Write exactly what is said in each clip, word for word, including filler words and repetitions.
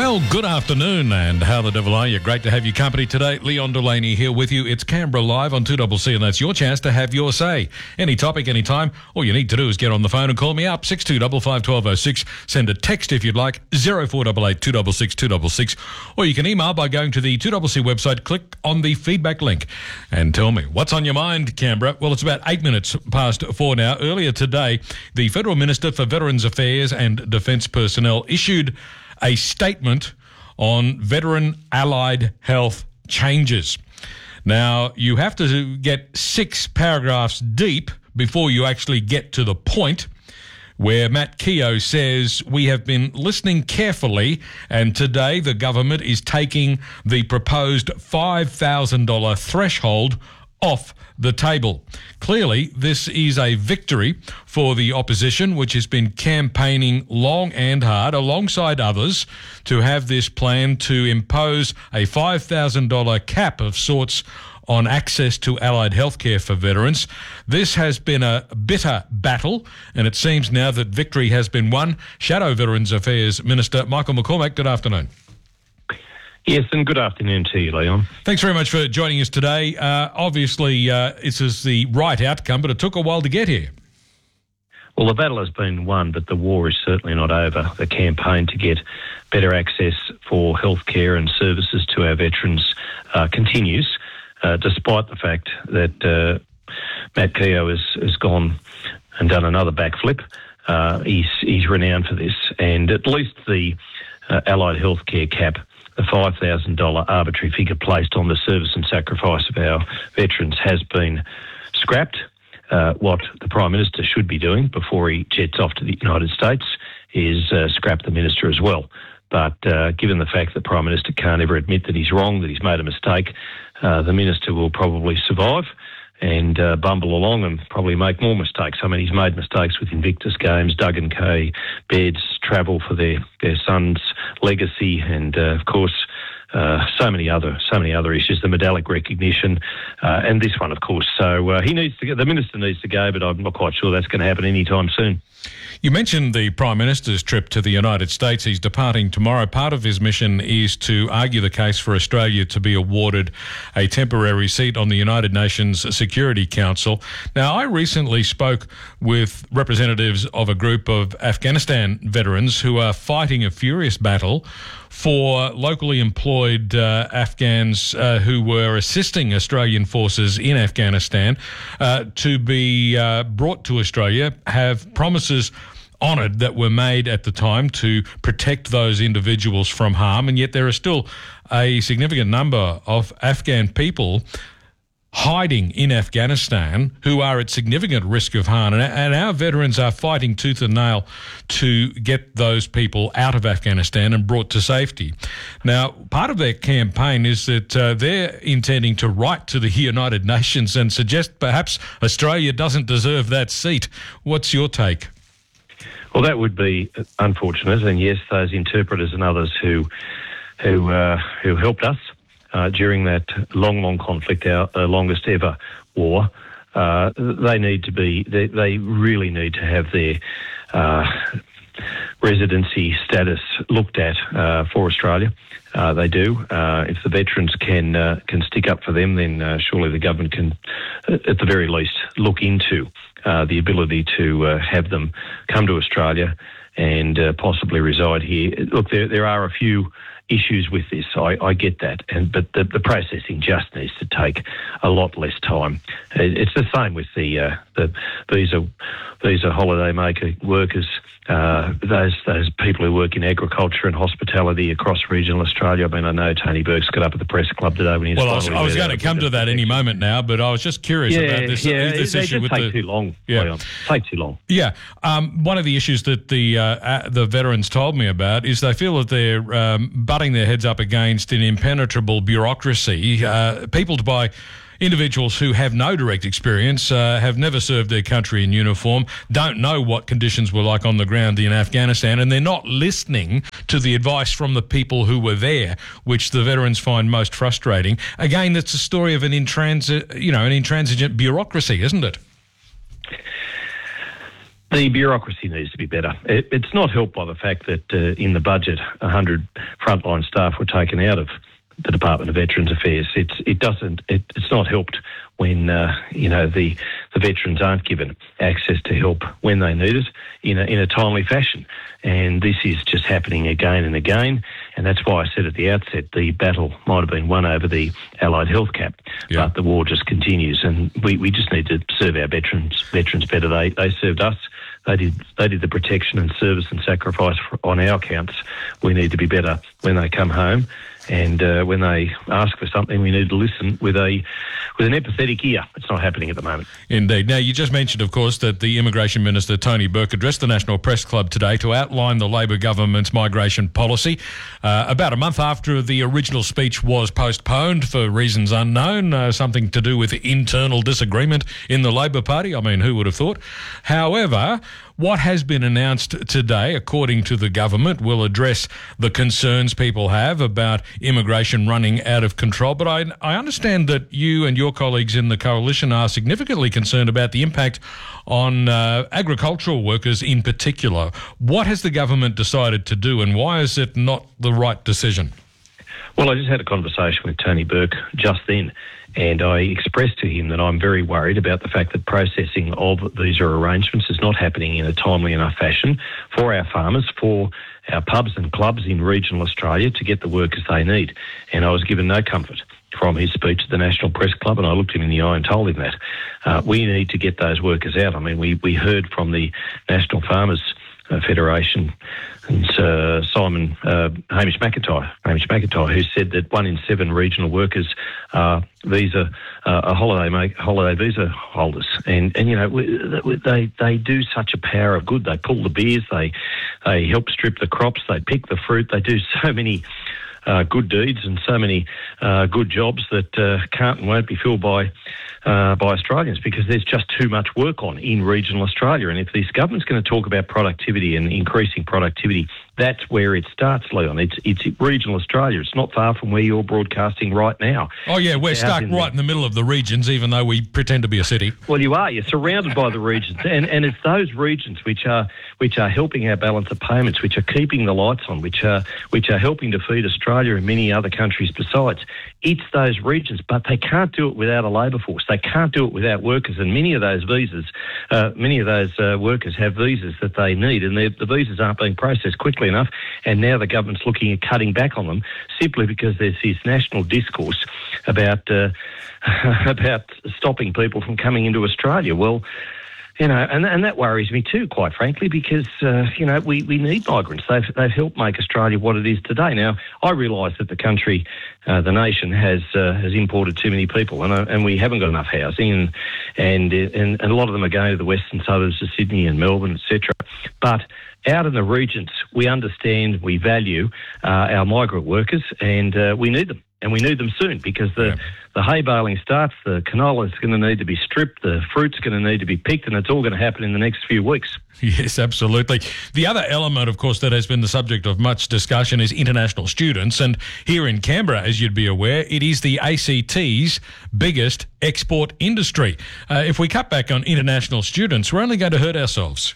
Well, good afternoon, and how the devil are you? Great to have you company today. Leon Delaney here with you. It's Canberra Live on two C C, and that's your chance to have your say. Any topic, any time. All you need to do is get on the phone and call me up, six two five five, one two zero six. Send a text if you'd like, zero four eight eight, two six six, two six six. Or you can email by going to the two C C website, click on the feedback link, and tell me, what's on your mind, Canberra? Well, it's about eight minutes past four now. Earlier today, the Federal Minister for Veterans Affairs and Defence Personnel issued a statement on veteran allied health changes. Now, you have to get six paragraphs deep before you actually get to the point where Matt Keogh says, we have been listening carefully, and today the government is taking the proposed five thousand dollars threshold off the table. Clearly, this is a victory for the opposition, which has been campaigning long and hard alongside others to have this plan to impose a five thousand dollars cap of sorts on access to allied healthcare for veterans. This has been a bitter battle, and it seems now that victory has been won. Shadow Veterans Affairs Minister Michael McCormack, good afternoon. Yes, and good afternoon to you, Leon. Thanks very much for joining us today. Uh, obviously, uh, this is the right outcome, but it took a while to get here. Well, the battle has been won, but the war is certainly not over. The campaign to get better access for healthcare and services to our veterans uh, continues, uh, despite the fact that uh, Matt Keogh has, has gone and done another backflip. Uh, he's, he's renowned for this, and at least the uh, allied healthcare cap, the five thousand dollars arbitrary figure placed on the service and sacrifice of our veterans, has been scrapped. Uh, what the Prime Minister should be doing before he jets off to the United States is uh, scrap the Minister as well. But uh, given the fact that the Prime Minister can't ever admit that he's wrong, that he's made a mistake, uh, the Minister will probably survive and uh, bumble along and probably make more mistakes. I mean, he's made mistakes with Invictus Games, Doug and Kay, beds, travel for their, their son's legacy, and uh, of course, uh, so many other so many other issues, the medallic recognition, uh, and this one, of course. So uh, he needs to go, the Minister needs to go, but I'm not quite sure that's going to happen anytime soon. You mentioned the Prime Minister's trip to the United States. He's departing tomorrow. Part of his mission is to argue the case for Australia to be awarded a temporary seat on the United Nations Security Council. Now, I recently spoke with representatives of a group of Afghanistan veterans who are fighting a furious battle for locally employed uh, Afghans uh, who were assisting Australian forces in Afghanistan uh, to be uh, brought to Australia, have promises honoured that were made at the time to protect those individuals from harm, and yet there are still a significant number of Afghan people hiding in Afghanistan who are at significant risk of harm, and, and our veterans are fighting tooth and nail to get those people out of Afghanistan and brought to safety. Now, part of their campaign is that uh, they're intending to write to the United Nations and suggest perhaps Australia doesn't deserve that seat. What's your take? Well, that would be unfortunate, and yes, those interpreters and others who who uh, who helped us Uh, during that long, long conflict, our uh, longest ever war, uh, they need to be, they, they really need to have their uh, residency status looked at uh, for Australia. Uh, they do. Uh, if the veterans can uh, can stick up for them, then uh, surely the government can, at the very least, look into uh, the ability to uh, have them come to Australia and uh, possibly reside here. Look, there there are a few issues with this. I, I get that, and but the, the processing just needs to take a lot less time. It, it's the same with the uh, the visa visa holiday maker workers, uh, those those people who work in agriculture and hospitality across regional Australia. I mean, I know Tony Burke's got up at the press club today when he was. Well, I was, I was going to come to that any moment now, but I was just curious yeah, about this, yeah, this they issue just with take the too long. Yeah, take too long. Yeah, um, one of the issues that the uh, uh, the veterans told me about is they feel that they're um, butting their heads up against an impenetrable bureaucracy, uh, peopled by individuals who have no direct experience, uh, have never served their country in uniform, don't know what conditions were like on the ground in Afghanistan, and they're not listening to the advice from the people who were there, which the veterans find most frustrating. Again, that's a story of an intransi- you know, an intransigent bureaucracy, isn't it? The bureaucracy needs to be better. It, it's not helped by the fact that uh, in the budget, one hundred frontline staff were taken out of the Department of Veterans Affairs. It's it doesn't it, it's not helped when uh, you know the the veterans aren't given access to help when they need it in a in a timely fashion. And this is just happening again and again. And that's why I said at the outset the battle might have been won over the allied health cap, yeah. but the war just continues. And we, we just need to serve our veterans veterans better. They they served us. They did they did the protection and service and sacrifice for, on our accounts. We need to be better when they come home, and uh, when they ask for something, we need to listen with a with an empathetic ear. It's not happening at the moment. Indeed. Now, you just mentioned, of course, that the Immigration Minister, Tony Burke, addressed the National Press Club today to outline the Labor government's migration policy. Uh, about a month after the original speech was postponed for reasons unknown, uh, something to do with internal disagreement in the Labor Party. I mean, who would have thought? However, what has been announced today, according to the government, will address the concerns people have about immigration running out of control. But I, I understand that you and your colleagues in the coalition are significantly concerned about the impact on uh, agricultural workers in particular. What has the government decided to do, and why is it not the right decision? Well, I just had a conversation with Tony Burke just then, and I expressed to him that I'm very worried about the fact that processing of visa arrangements is not happening in a timely enough fashion for our farmers, for our pubs and clubs in regional Australia to get the workers they need. And I was given no comfort from his speech at the National Press Club, and I looked him in the eye and told him that. Uh, we need to get those workers out. I mean, we, we heard from the National Farmers uh, Federation and uh, Simon uh, Hamish McIntyre, Hamish McIntyre, who said that one in seven regional workers are visa, uh, are holiday make, holiday visa holders, and and you know they they do such a power of good. They pull the beers, they they help strip the crops, they pick the fruit, they do so many uh, good deeds and so many uh, good jobs that uh, can't and won't be filled by. Uh, by Australians, because there's just too much work on in regional Australia. And if this government's going to talk about productivity and increasing productivity, that's where it starts, Leon. It's it's regional Australia. It's not far from where you're broadcasting right now. Oh, yeah, we're it's stuck in right the, in the middle of the regions, even though we pretend to be a city. Well, you are. You're surrounded by the regions. And, and it's those regions which are which are helping our balance of payments, which are keeping the lights on, which are, which are helping to feed Australia and many other countries besides. It's those regions, but they can't do it without a labour force. They can't do it without workers, and many of those visas, uh, many of those uh, workers have visas that they need, and the visas aren't being processed quickly enough, and now the government's looking at cutting back on them simply because there's this national discourse about uh, about stopping people from coming into Australia. Well, you know, and and that worries me too, quite frankly, because, uh, you know, we, we need migrants. They've they've helped make Australia what it is today. Now, I realise that the country, uh, the nation, has uh, has imported too many people, and uh, and we haven't got enough housing, and, and and and a lot of them are going to the western suburbs of Sydney and Melbourne, et cetera. But out in the regions, we understand, we value uh, our migrant workers, and uh, we need them. And we need them soon, because the, yeah. the hay baling starts, the canola is going to need to be stripped, the fruit's going to need to be picked, and it's all going to happen in the next few weeks. Yes, absolutely. The other element, of course, that has been the subject of much discussion is international students. And here in Canberra, as you'd be aware, it is the A C T's biggest export industry. Uh, if we cut back on international students, we're only going to hurt ourselves.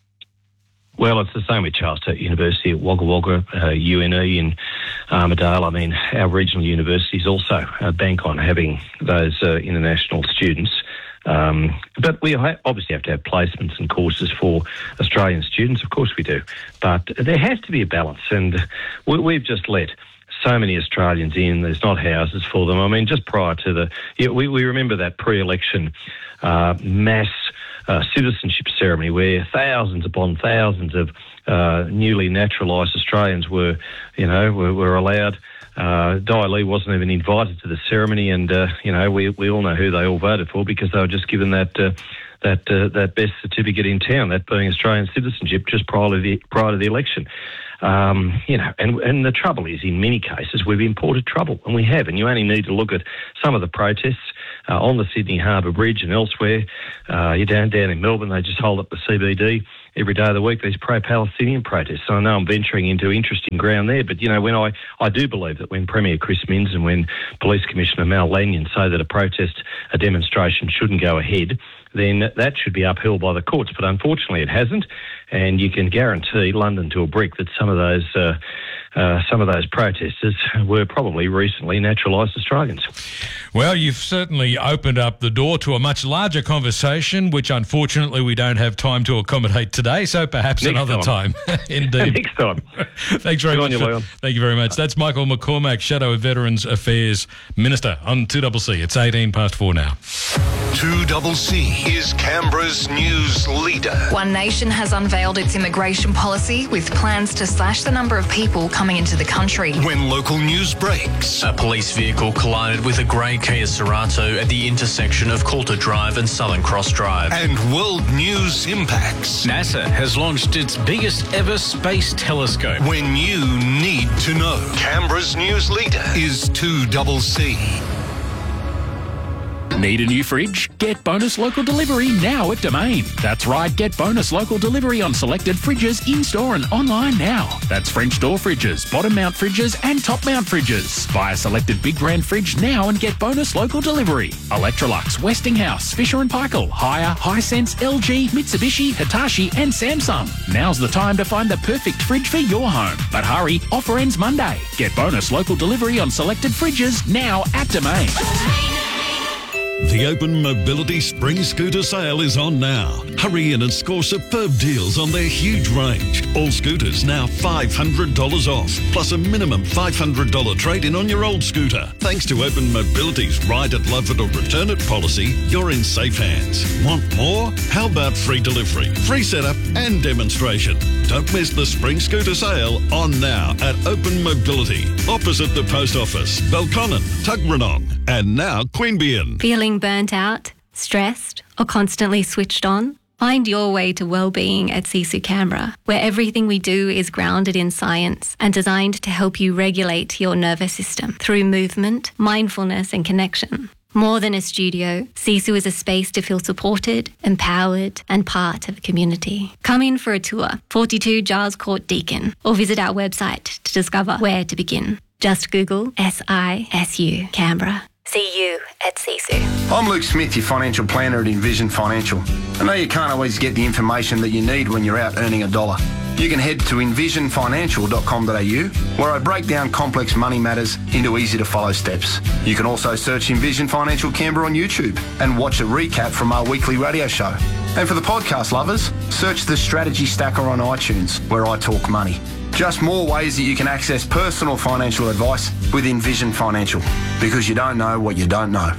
Well, it's the same with Charles Sturt University at Wagga Wagga, uh, U N E in Armidale. I mean, our regional universities also uh, bank on having those uh, international students. Um, but we obviously have to have placements and courses for Australian students. Of course we do. But there has to be a balance. And we, we've just let so many Australians in. There's not houses for them. I mean, just prior to the... Yeah, we, we remember that pre-election uh, mass... Uh, citizenship ceremony where thousands upon thousands of uh, newly naturalised Australians were, you know, were, were allowed. Uh, Di Lee wasn't even invited to the ceremony, and uh, you know, we we all know who they all voted for because they were just given that uh, that uh, that best certificate in town, that being Australian citizenship, just prior to the prior to the election. Um, you know, and, and the trouble is, in many cases, we've imported trouble, and we have. And you only need to look at some of the protests uh, on the Sydney Harbour Bridge and elsewhere. Uh, you're down down in Melbourne; they just hold up the C B D every day of the week. These pro-Palestinian protests. So I know I'm venturing into interesting ground there, but you know, when I I do believe that when Premier Chris Minns and when Police Commissioner Mal Lanyon say that a protest, a demonstration shouldn't go ahead, then that should be upheld by the courts. But unfortunately it hasn't, and you can guarantee London to a brick that some of those uh, uh, some of those protesters were probably recently naturalised Australians. Well, you've certainly opened up the door to a much larger conversation, which unfortunately we don't have time to accommodate today, so perhaps Next another time. time. Indeed. Next time. Thanks very Good much. on you, for, Leon. thank you very much. That's Michael McCormack, Shadow Veterans Affairs Minister on two C C. It's eighteen past four now. two C C is Canberra's news leader. One Nation has unveiled its immigration policy with plans to slash the number of people coming into the country. When local news breaks, a police vehicle collided with a grey Kia Cerato at the intersection of Coulter Drive and Southern Cross Drive. And world news impacts. NASA has launched its biggest ever space telescope. When you need to know. Canberra's news leader is two C C. Need a new fridge? Get bonus local delivery now at Domain. That's right, get bonus local delivery on selected fridges in-store and online now. That's French door fridges, bottom mount fridges and top mount fridges. Buy a selected big brand fridge now and get bonus local delivery. Electrolux, Westinghouse, Fisher and Paykel, Haier, Hisense, L G, Mitsubishi, Hitachi and Samsung. Now's the time to find the perfect fridge for your home. But hurry, offer ends Monday. Get bonus local delivery on selected fridges now at Domain. The Open Mobility Spring Scooter Sale is on now. Hurry in and score superb deals on their huge range. All scooters now five hundred dollars off, plus a minimum five hundred dollars trade-in on your old scooter. Thanks to Open Mobility's Ride It, Love It or Return It policy, you're in safe hands. Want more? How about free delivery, free setup and demonstration? Don't miss the Spring Scooter Sale on now at Open Mobility, opposite the Post Office, Belconnen, Tuggeranong, and now Queanbeyan. Feeling burnt out, stressed, or constantly switched on? Find your way to wellbeing at Sisu Canberra, where everything we do is grounded in science and designed to help you regulate your nervous system through movement, mindfulness and connection. More than a studio, Sisu is a space to feel supported, empowered and part of a community. Come in for a tour, forty-two Giles Court Deakin, or visit our website to discover where to begin. Just Google S I S U Canberra. See you at Sisu. I'm Luke Smith, your financial planner at Envision Financial. I know you can't always get the information that you need when you're out earning a dollar. You can head to envision financial dot com dot a u, where I break down complex money matters into easy-to-follow steps. You can also search Envision Financial Canberra on YouTube and watch a recap from our weekly radio show. And for the podcast lovers, search the Strategy Stacker on iTunes, where I talk money. Just more ways that you can access personal financial advice with Envision Financial, because you don't know what you don't know.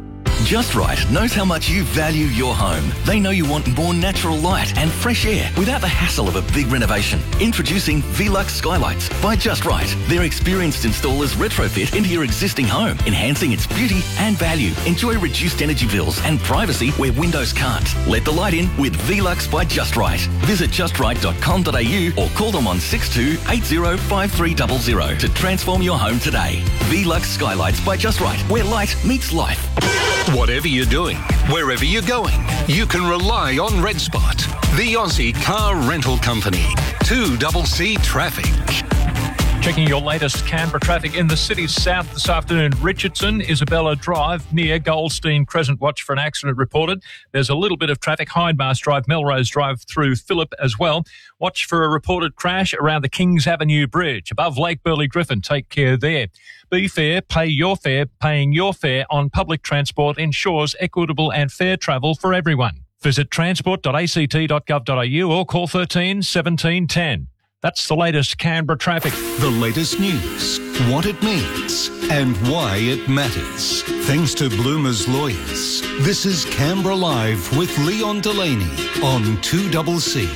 Just Right knows how much you value your home. They know you want more natural light and fresh air without the hassle of a big renovation. Introducing Velux Skylights by Just Right. Their experienced installers retrofit into your existing home, enhancing its beauty and value. Enjoy reduced energy bills and privacy where windows can't. Let the light in with Velux by Just Right. Visit just right dot com dot a u or call them on six two eight zero five three zero zero to transform your home today. Velux Skylights by Just Right, where light meets life. Whatever you're doing, wherever you're going, you can rely on Red Spot, the Aussie car rental company. two C C Traffic. Checking your latest Canberra traffic in the city's south this afternoon. Richardson, Isabella Drive near Goldstein Crescent. Watch for an accident reported. There's a little bit of traffic. Hindmarsh Drive, Melrose Drive through Phillip as well. Watch for a reported crash around the Kings Avenue Bridge above Lake Burley Griffin. Take care there. Be fair, pay your fare. Paying your fare on public transport ensures equitable and fair travel for everyone. Visit transport dot a c t dot gov dot a u or call thirteen seventeen ten. That's the latest Canberra traffic. The latest news, what it means, and why it matters. Thanks to Bloomer's Lawyers. This is Canberra Live with Leon Delaney on two C C.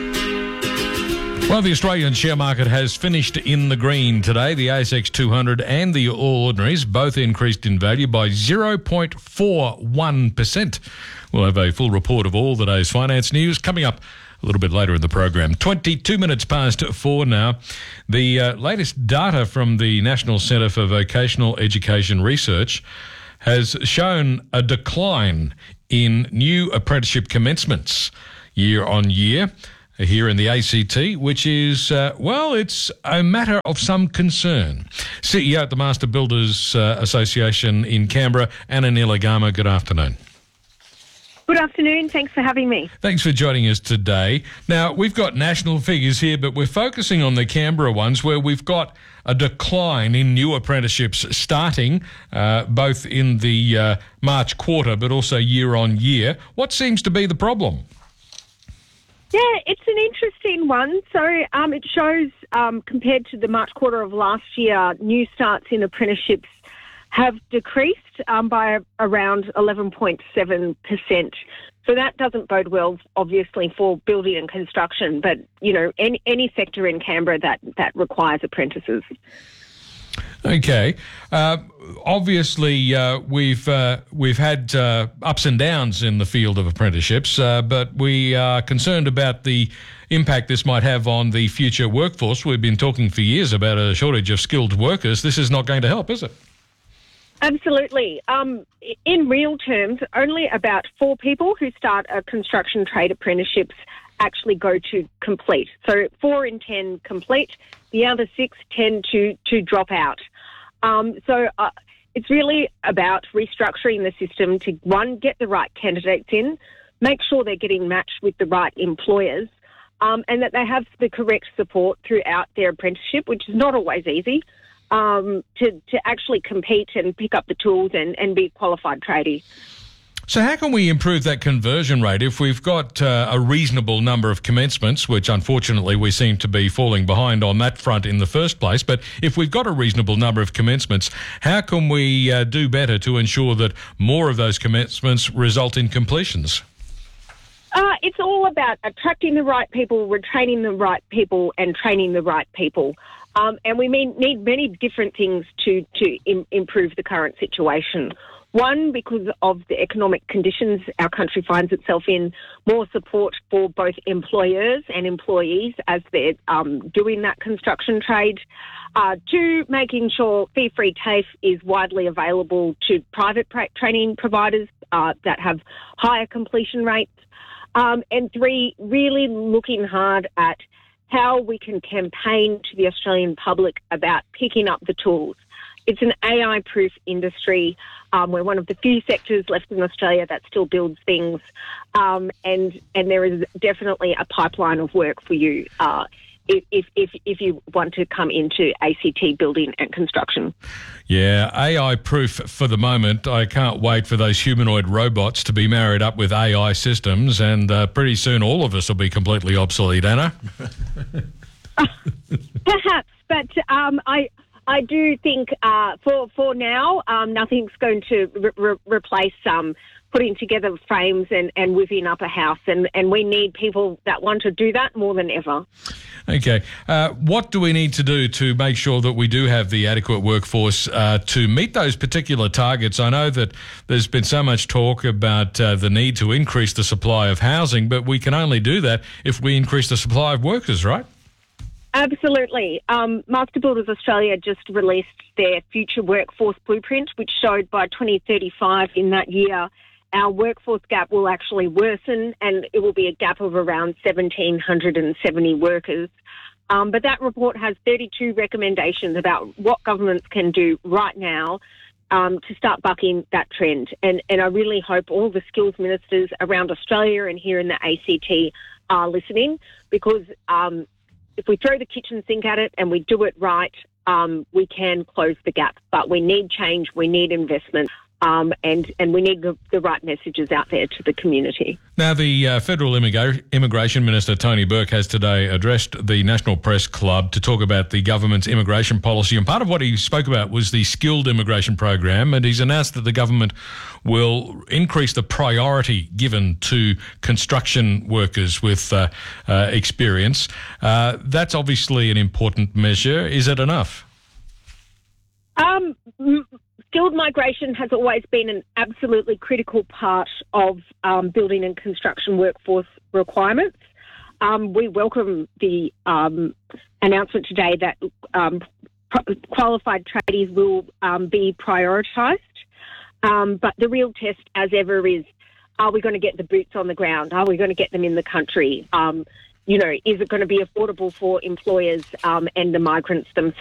Well, the Australian share market has finished in the green today. The A S X two hundred and the All Ordinaries both increased in value by zero point four one percent. We'll have a full report of all the day's finance news coming up a little bit later in the program. twenty-two minutes past four now. The uh, latest data from the National Centre for Vocational Education Research has shown a decline in new apprenticeship commencements year on year here in the A C T, which is, uh, well, it's a matter of some concern. C E O at the Master Builders uh, Association in Canberra, Anna Nilagama, good afternoon. Good afternoon. Thanks for having me. Thanks for joining us today. Now, we've got national figures here, but we're focusing on the Canberra ones where we've got a decline in new apprenticeships starting uh, both in the uh, March quarter but also year on year. What seems to be the problem? Yeah, it's an interesting one. So um, it shows um, compared to the March quarter of last year, new starts in apprenticeships have decreased um, by around eleven point seven percent. So that doesn't bode well, obviously, for building and construction, but, you know, any, any sector in Canberra that, that requires apprentices. Okay. Uh, obviously, uh, we've uh, we've had uh, ups and downs in the field of apprenticeships, uh, but we are concerned about the impact this might have on the future workforce. We've been talking for years about a shortage of skilled workers. This is not going to help, is it? Absolutely. Um, in real terms, only about four people who start a construction trade apprenticeships actually go to complete. So four in ten complete. The other six tend to, to drop out. Um, so uh, it's really about restructuring the system to, one, get the right candidates in, make sure they're getting matched with the right employers, um, and that they have the correct support throughout their apprenticeship, which is not always easy. Um, to, to actually compete and pick up the tools and, and be a qualified tradie. So how can we improve that conversion rate if we've got uh, a reasonable number of commencements, which unfortunately we seem to be falling behind on that front in the first place, but if we've got a reasonable number of commencements, how can we uh, do better to ensure that more of those commencements result in completions? Uh, it's all about attracting the right people, retaining the right people and training the right people. Um, and we mean, need many different things to, to im- improve the current situation. One, because of the economic conditions our country finds itself in, more support for both employers and employees as they're um, doing that construction trade. Uh, two, making sure fee-free TAFE is widely available to private pra- training providers uh, that have higher completion rates. Um, and three, really looking hard at how we can campaign to the Australian public about picking up the tools. It's an A I-proof industry. Um, we're one of the few sectors left in Australia that still builds things, um, and and there is definitely a pipeline of work for you uh, if, if if you want to come into A C T building and construction. Yeah, A I-proof for the moment. I can't wait for those humanoid robots to be married up with A I systems, and uh, pretty soon all of us will be completely obsolete, Anna. uh, perhaps, but um, I... I do think uh, for for now, um, nothing's going to re- re- replace um, putting together frames and, and whipping up a house, and, and we need people that want to do that more than ever. Okay. Uh, what do we need to do to make sure that we do have the adequate workforce uh, to meet those particular targets? I know that there's been so much talk about uh, the need to increase the supply of housing, but we can only do that if we increase the supply of workers, right? Absolutely. Um, Master Builders Australia just released their future workforce blueprint, which showed by twenty thirty-five in that year, our workforce gap will actually worsen and it will be a gap of around one thousand seven hundred seventy workers. Um, but that report has thirty-two recommendations about what governments can do right now um, to start bucking that trend. And, and I really hope all the skills ministers around Australia and here in the A C T are listening, because um, if we throw the kitchen sink at it and we do it right, um, we can close the gap. But we need change, we need investment, um, and, and we need the, the right messages out there to the community. Now, the uh, Federal Immigra- Immigration Minister, Tony Burke, has today addressed the National Press Club to talk about the government's immigration policy. And part of what he spoke about was the skilled immigration program. And he's announced that the government will increase the priority given to construction workers with uh, uh, experience. Uh, that's obviously an important measure. Is it enough? Um, m- skilled migration has always been an absolutely critical part of um, building and construction workforce requirements. Um, we welcome the um, announcement today that um, pro- qualified tradies will um, be prioritised. Um, but the real test, as ever, is are we going to get the boots on the ground? Are we going to get them in the country? Um, you know, is it going to be affordable for employers um, and the migrants themselves?